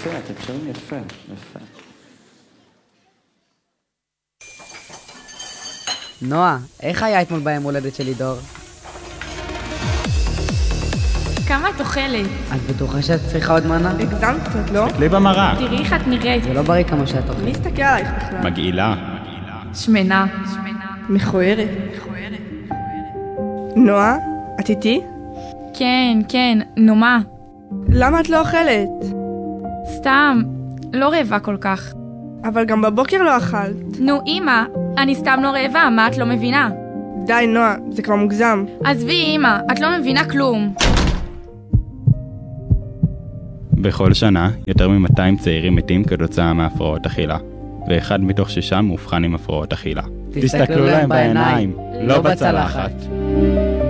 יפה, אתם שרים יפה, יפה. נועה, איך היה אתמול ביום הולדת של לידור? כמה את אוכלת? את בטוחה שאת צריכה עוד מנה? הגזמת קצת, לא? תסתכלי במראה. תראי איך את נראית. זה לא בריא כמה שאת אוכלת. מי הסתכל עלייך בכלל? מגעילה. שמנה. מכוערת. נועה, את איתי? כן, נו מה? למה את לא אוכלת? סתם, לא רעבה כל כך. אבל גם בבוקר לא אכלת. נו אמא, אני סתם לא רעבה, מה את לא מבינה? די נועה, זה כבר מוגזם. עזבי אמא, את לא מבינה כלום. בכל שנה, יותר מ-200 צעירים מתים כתוצאה מהפרעות אכילה, ואחד מתוך 6 מאובחן עם הפרעות אכילה. תסתכלו להם בעיניים, לא בצלחת.